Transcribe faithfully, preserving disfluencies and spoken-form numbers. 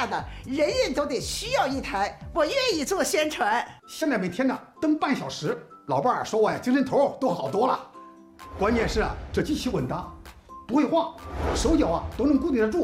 大的，人人都得需要一台，我愿意做宣传。 现在每天呢蹬半小时，老伴儿说我呀精神头都好多了。关键是啊，这机器稳当，不会晃，手脚啊都能固定得住。